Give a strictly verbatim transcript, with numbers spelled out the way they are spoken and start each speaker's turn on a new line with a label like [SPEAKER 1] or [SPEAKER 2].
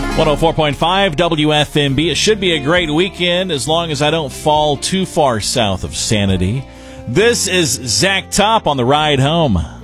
[SPEAKER 1] one oh four point five W F M B. It should be a great weekend as long as I don't fall too far south of sanity. This is Zach Top on the ride home.